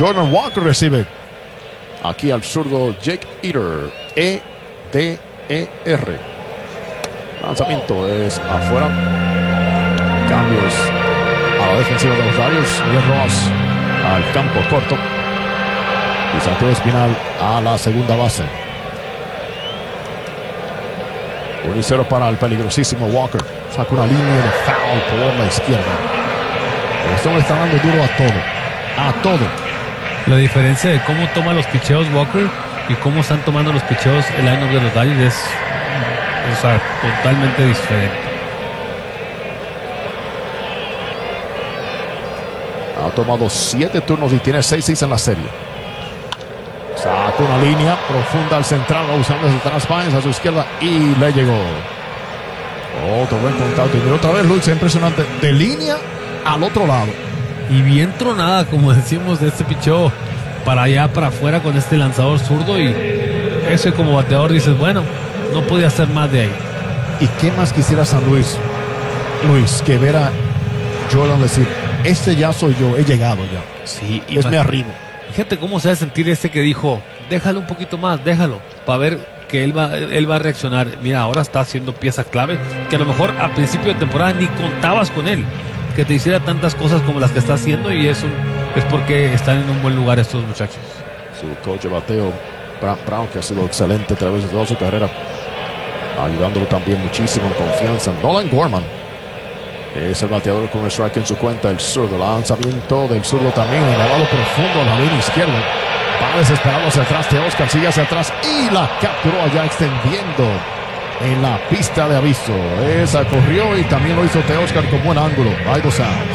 Jordan Walker recibe aquí al zurdo Jake Eder. E-D-E-R. Lanzamiento es afuera. Cambios a la defensiva de los Dodgers. Miguel Rojas al campo corto. Y Santiago Espinal a la segunda base. 1-0 para el peligrosísimo Walker. Saca una línea de foul por la izquierda. Esto le está dando duro a todo. A todo. La diferencia de cómo toma los picheos Walker y cómo están tomando los picheos el line-up de los Dodgers es, o sea, totalmente diferente. Ha tomado 7 turnos y tiene 6-6 en la serie. Saca una línea profunda al central, usando el Páez a su izquierda y le llegó. Otro buen contacto. Y otra vez Luis, impresionante. De línea al otro lado. Y bien tronada, como decimos, de este picheo para allá, para afuera con este lanzador zurdo. Y ese como bateador dices, bueno, no podía hacer más de ahí. ¿Y qué más quisiera San Luis? Luis, que ver a Jordan decir, este ya soy yo, he llegado ya. Sí, es mi arribo. Fíjate cómo se va a sentir este que dijo, déjalo un poquito más, déjalo, para ver que él va a reaccionar. Mira, ahora está haciendo piezas clave que a lo mejor a principio de temporada ni contabas con él, que te hiciera tantas cosas como las que está haciendo, y eso es porque están en un buen lugar estos muchachos. Su coach de bateo, Brown, que ha sido excelente a través de toda su carrera, ayudándolo también muchísimo en confianza. Nolan Gorman es el bateador con el strike en su cuenta. El zurdo, lanzamiento del zurdo también, elevado profundo a la línea izquierda. Va desesperado hacia atrás, Teóscar sigue hacia atrás y la capturó allá extendiendo en la pista de aviso. Esa corrió y también lo hizo Teóscar con buen ángulo. Hay 2 outs.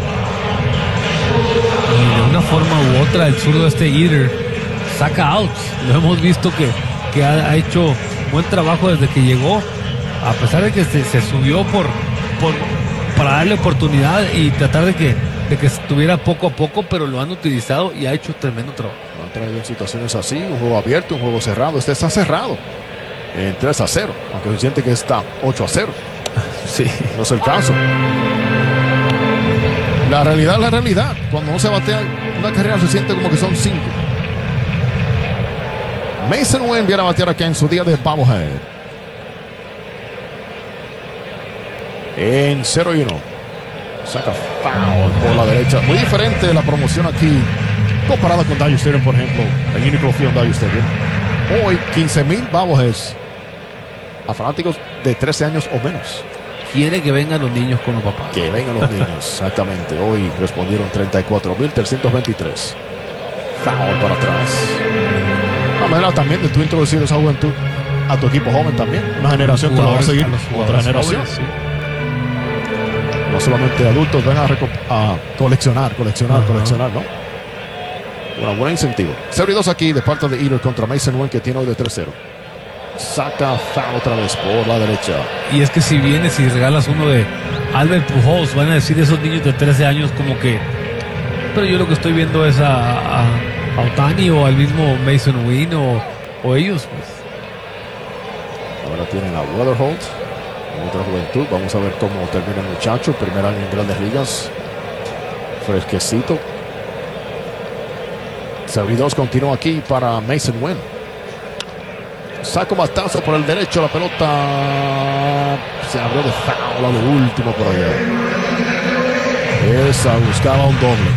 Y de una forma u otra el zurdo Eder saca outs. Lo hemos visto que ha hecho buen trabajo desde que llegó, a pesar de que se subió para darle oportunidad y tratar de que estuviera poco a poco, pero lo han utilizado y ha hecho tremendo trabajo. Lo han traído en situaciones así, un juego abierto, un juego cerrado. Este está cerrado en 3-0, aunque se siente que está 8-0. Sí. No es el caso. La realidad es la realidad. Cuando no se batea una carrera se siente como que son 5. Mason Wynn viene a batear aquí en su día de bobblehead. En 0-1. Saca foul por la derecha. Muy diferente la promoción aquí comparada con Dodger Stadium, por ejemplo. En Uniqlo Field, Dodger Stadium. Hoy 15,000 bobbleheads a fanáticos de 13 años o menos. Quiere que vengan los niños con los papás. Que vengan los niños, exactamente. Hoy respondieron 34,323. Foul para atrás. La manera también de tú introducir esa juventud a tu equipo joven también. Una generación que lo va a seguir. Otra generación. Jóvenes, sí. No solamente adultos, van a coleccionar, ¿no? Un buen incentivo. 0-2 aquí de parte de Eder contra Mason Wynn, que tiene hoy de 3-0. Saca foul otra vez por la derecha. Y es que si vienes y regalas uno de Albert Pujols, van a decir esos niños de 13 años como que, pero yo lo que estoy viendo es a Ohtani o al mismo Mason Wynn o ellos, pues. Ahora tienen a Weatherholt, otra juventud. Vamos a ver cómo termina el muchacho. Primer año en Grandes Ligas, fresquecito. 0-2 continúa aquí para Mason Wynn. Saca un batazo por el derecho, la pelota se abrió de foul a lo último por allá. Esa buscaba un doble.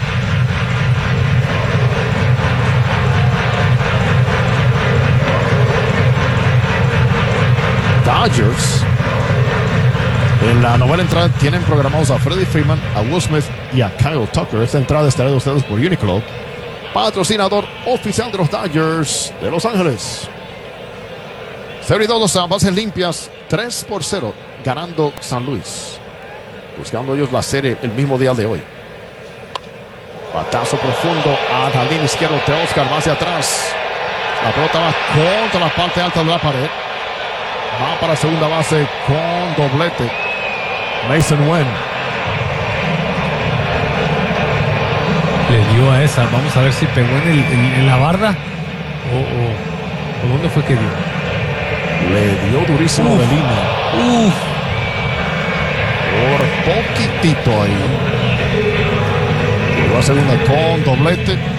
Dodgers en la novena entrada tienen programados a Freddie Freeman, a Will Smith y a Kyle Tucker. Esta entrada estará de ustedes por Uniqlo, patrocinador oficial de los Dodgers de Los Ángeles. 0-2 a bases limpias, 3-0, ganando San Luis. Buscando ellos la serie el mismo día de hoy. Batazo profundo a jardín izquierdo. Teóscar va hacia atrás. La pelota va contra la parte alta de la pared. Va para segunda base con doblete Mason Wynn. Le dio a esa. Vamos a ver si pegó en la barda o dónde fue que dio. Le dio durísimo de línea. Por poquitito ahí. Llegó a segunda con doblete.